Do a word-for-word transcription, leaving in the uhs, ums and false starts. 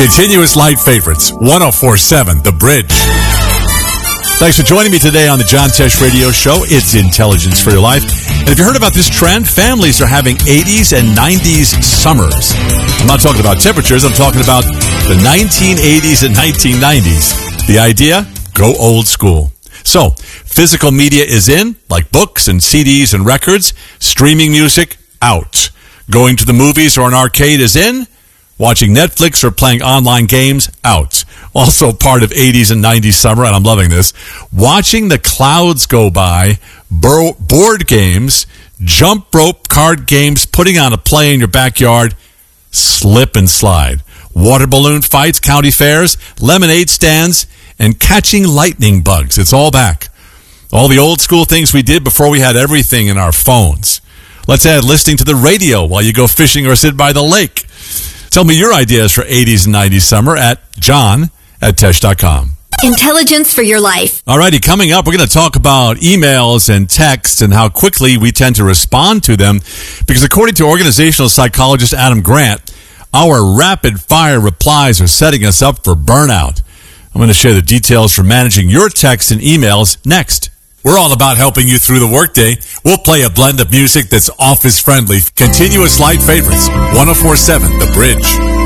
Continuous light favorites, one oh four point seven The Bridge. Thanks for joining me today on the John Tesh Radio Show. It's Intelligence for Your Life. And if you heard about this trend, families are having eighties and nineties summers. I'm not talking about temperatures. I'm talking about the nineteen eighties and nineteen nineties. The idea? Go old school. So, physical media is in, like books and C Ds and records. Streaming music, out. Going to the movies or an arcade is in. Watching Netflix or playing online games, out. Also part of eighties and nineties summer, and I'm loving this. Watching the clouds go by, bur- board games, jump rope card games, putting on a play in your backyard, slip and slide. Water balloon fights, county fairs, lemonade stands, and catching lightning bugs. It's all back. All the old school things we did before we had everything in our phones. Let's add listening to the radio while you go fishing or sit by the lake. Tell me your ideas for eighties and nineties summer at john at tesh dot com. Intelligence for your life. All righty, coming up, we're going to talk about emails and texts and how quickly we tend to respond to them. Because according to organizational psychologist Adam Grant, our rapid-fire replies are setting us up for burnout. I'm going to share the details for managing your texts and emails next. We're all about helping you through the workday. We'll play a blend of music that's office-friendly. Continuous light favorites. one oh four point seven The Bridge.